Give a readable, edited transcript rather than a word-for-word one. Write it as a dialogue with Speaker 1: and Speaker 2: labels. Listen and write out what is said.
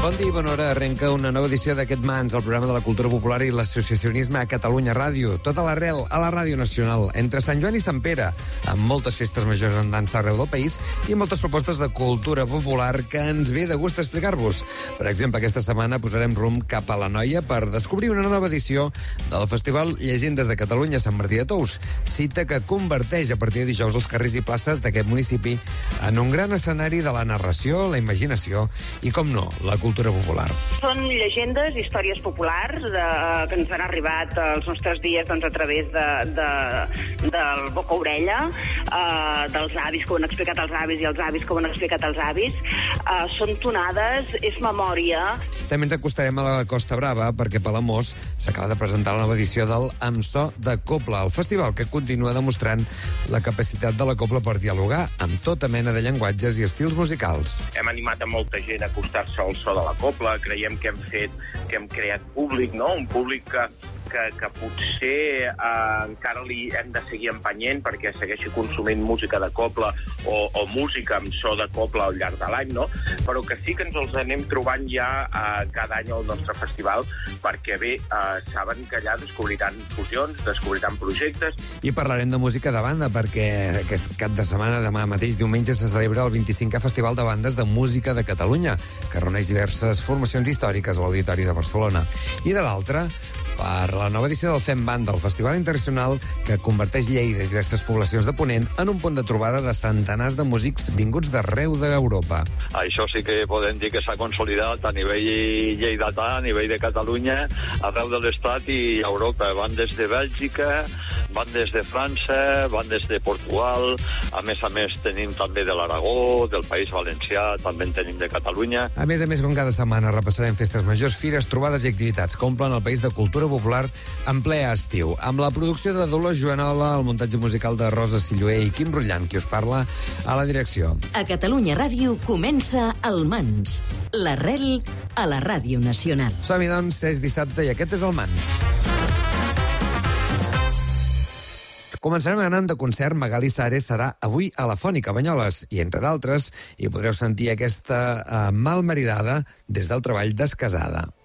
Speaker 1: Bon dia i bona hora. Arrenca una nova edició d'aquest Mans, el programa de la cultura popular i l'associacionisme a Catalunya Ràdio. Tota l'arrel a la Ràdio Nacional, entre Sant Joan i Sant Pere, amb moltes festes majors en dansa arreu del país i moltes propostes de cultura popular que ens ve de gust explicar-vos. Per exemple, aquesta setmana posarem rumb cap a l'Anoia per descobrir una nova edició del Festival Llegendes de Catalunya Sant Martí de Tous, cita que converteix a partir de dijous els carrers i places d'aquest municipi en un gran escenari de la narració, la imaginació i, com no, la cultura popular.
Speaker 2: Són llegendes, històries populars que ens han arribat als nostres dies a través del boca-orella, dels avis que ho han explicat els avis i els avis que ho han explicat els avis. Són tonades, és memòria.
Speaker 1: També ens acostarem a la Costa Brava perquè a Palamós s'acaba de presentar la nova edició del Amb so de Cobla, el festival que continua demostrant la capacitat de la cobla per dialogar amb tota mena de llenguatges i estils musicals.
Speaker 3: Hem animat a molta gent a acostar-se al so de la cobla, creiem que hem creat públic, no? Un públic que potser encara li hem de seguir empenyent perquè segueixi consumint música de cobla o música amb so de cobla al llarg de l'any, no? Però que sí que ens els anem trobant ja cada any al nostre festival perquè bé, saben que allà descobriran fusions, descobriran projectes.
Speaker 1: I parlarem de música de banda perquè aquest cap de setmana, demà mateix diumenge, se celebra el 25è Festival de Bandes de Música de Catalunya, que reuneix diverses formacions històriques a l'Auditori de Barcelona. I de l'altra, per la nova edició del Fem Banda, el Festival Internacional que converteix Lleida i diverses poblacions de Ponent en un punt de trobada de centenars de músics vinguts d'arreu d'Europa.
Speaker 4: Això sí que podem dir que s'ha consolidat a nivell lleidatà, a nivell de Catalunya, arreu de l'Estat i Europa. Van des de Bèlgica, van des de França, van des de Portugal, a més tenim també de l'Aragó, del País Valencià, també en tenim de Catalunya.
Speaker 1: A més, com cada setmana repassarem festes majors, fires, trobades i activitats que omplen el país de cultura popular en ple estiu, amb la producció de Dolors Joanola, el muntatge musical de Rosa Silloé i Quim Rutllant, qui us parla a la direcció.
Speaker 5: A Catalunya Ràdio comença el Mans, l'arrel a la Ràdio Nacional.
Speaker 1: Som-hi, doncs, és dissabte i aquest és el Mans. Començarem anant de concert. Magali Sares serà avui a la Fònica Banyoles i, entre d'altres, hi podreu sentir aquesta malmaridada des del treball d'Escasada.